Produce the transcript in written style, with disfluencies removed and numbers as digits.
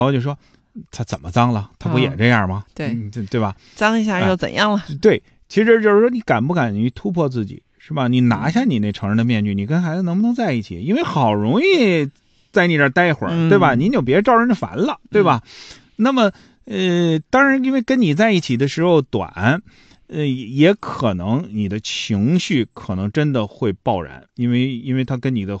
我就说他怎么脏了？他不也这样吗？ 对， 对吧？ 脏一下又怎样了？ 对，其实就是说你敢不敢于突破自己，是吧？你拿下你那成人的面具，你跟孩子能不能在一起？因为好容易在你这儿待会儿，对吧？您就别招人烦了，对吧？那么当然，因为跟你在一起的时候短，也可能你的情绪可能真的会爆燃，因为他跟你的